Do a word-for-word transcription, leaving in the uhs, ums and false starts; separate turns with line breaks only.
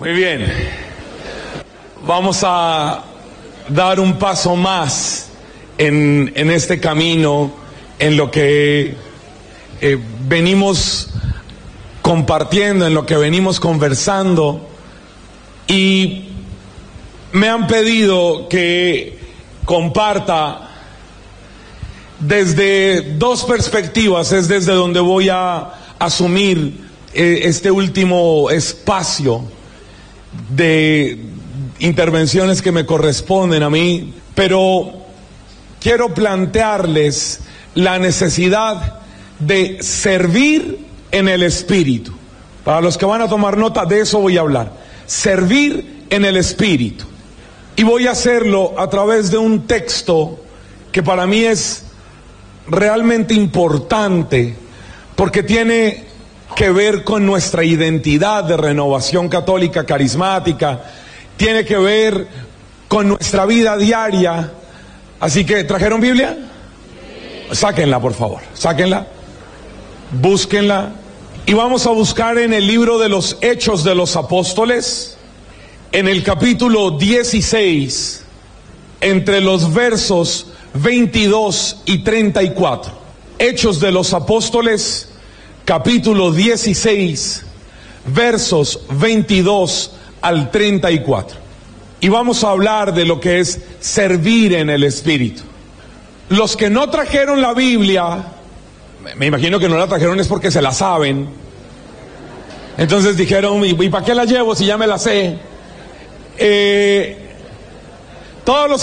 Muy bien. Vamos a dar un paso más en, en este camino, en lo que eh, venimos compartiendo, en lo que venimos conversando. Y me han pedido que comparta desde dos perspectivas, es desde donde voy a asumir eh, este último espacio de intervenciones que me corresponden a mí, pero quiero plantearles la necesidad de servir en el Espíritu. Para los que van a tomar nota, de eso voy a hablar. Servir en el Espíritu. Y voy a hacerlo a través de un texto que para mí es realmente importante, porque tiene que ver con nuestra identidad de Renovación Católica Carismática, tiene que ver con nuestra vida diaria. Así que, ¿trajeron Biblia? Sáquenla, por favor, sáquenla, búsquenla, y vamos a buscar en el libro de los Hechos de los Apóstoles, en el capítulo dieciséis, entre los versos veintidós y treinta y cuatro. Hechos de los Apóstoles, capítulo dieciséis, versos veintidós al treinta y cuatro. Y vamos a hablar de lo que es servir en el Espíritu. Los que no trajeron la Biblia, me imagino que no la trajeron es porque se la saben. Entonces dijeron, ¿y para qué la llevo si ya me la sé? Eh, todos los